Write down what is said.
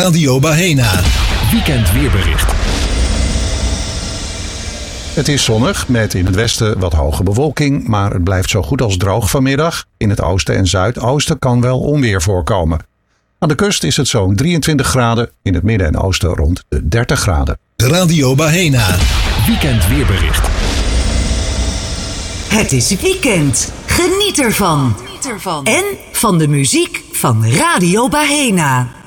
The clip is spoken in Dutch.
Radio Bahena. Weekend weerbericht. Het is zonnig met in het westen wat hoge bewolking, maar het blijft zo goed als droog vanmiddag. In het oosten en zuidoosten kan wel onweer voorkomen. Aan de kust is het zo'n 23 graden, in het midden en oosten rond de 30 graden. Radio Bahena. Weekend weerbericht. Het is weekend. Geniet ervan. En van de muziek van Radio Bahena.